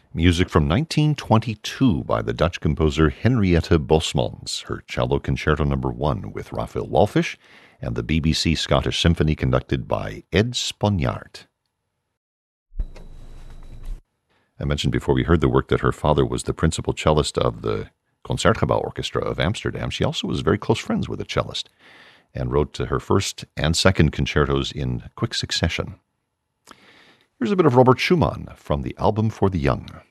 Music from 1922 by the Dutch composer Henriette Bosmans, her Cello Concerto No. 1 with Raphael Walfish, and the BBC Scottish Symphony conducted by Ed Sponjaard. I mentioned before we heard the work that her father was the principal cellist of the Concertgebouw Orchestra of Amsterdam. She also was very close friends with a cellist and wrote her first and second concertos in quick succession. Here's a bit of Robert Schumann from the Album for the Young.